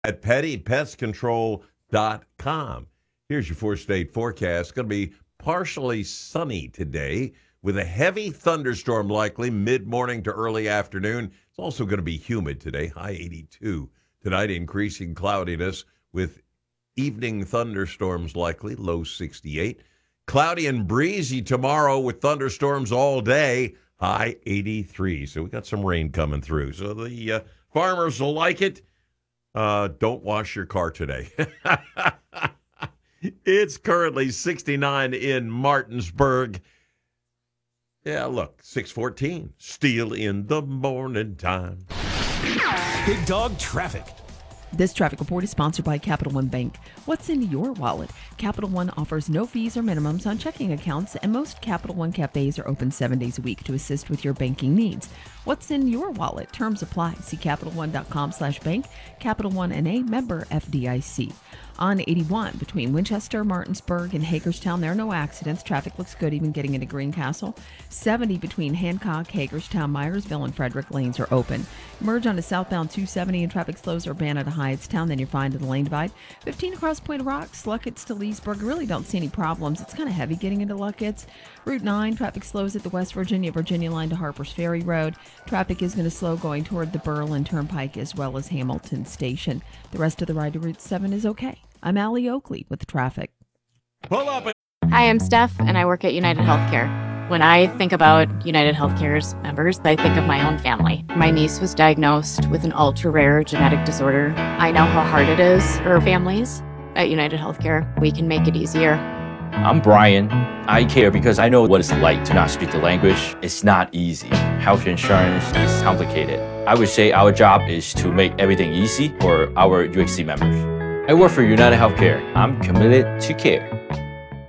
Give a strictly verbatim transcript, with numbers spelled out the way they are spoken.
at petty pest control dot com. Here's your four-state forecast. It's going to be partially sunny today with a heavy thunderstorm likely mid-morning to early afternoon. It's also going to be humid today, high eighty-two. Tonight, increasing cloudiness with evening thunderstorms likely, low sixty-eight. Cloudy and breezy tomorrow with thunderstorms all day, high eighty-three. So we got some rain coming through. So the uh, farmers will like it. Uh, don't wash your car today. It's currently sixty-nine in Martinsburg. Yeah, look, six fourteen. Steel in the morning time. Big Dog Traffic. This traffic report is sponsored by Capital One Bank. What's in your wallet? Capital One offers no fees or minimums on checking accounts, and most Capital One cafes are open seven days a week to assist with your banking needs. What's in your wallet? Terms apply. See Capital One dot com slash bank. Capital One N A, member F D I C. On eighty-one, between Winchester, Martinsburg, and Hagerstown, there are no accidents. Traffic looks good, even getting into Greencastle. seventy between Hancock, Hagerstown, Myersville, and Frederick lanes are open. Merge onto southbound two seventy, and traffic slows Urbana to Hyattstown, then you're fine to the lane divide. fifteen across Point of Rocks, Luckett's to Leesburg. Really don't see any problems. It's kind of heavy getting into Luckett's. Route nine, traffic slows at the West Virginia, Virginia line to Harper's Ferry Road. Traffic is going to slow going toward the Berlin Turnpike as well as Hamilton Station. The rest of the ride to Route seven is okay. I'm Allie Oakley with the traffic. Pull up. Hi, I'm Steph, and I work at United Healthcare. When I think about United Healthcare's members, I think of my own family. My niece was diagnosed with an ultra-rare genetic disorder. I know how hard it is for families. At United Healthcare, we can make it easier. I'm Brian. I care because I know what it's like to not speak the language. It's not easy. Health insurance is complicated. I would say our job is to make everything easy for our U H C members. I work for United Healthcare. I'm committed to care.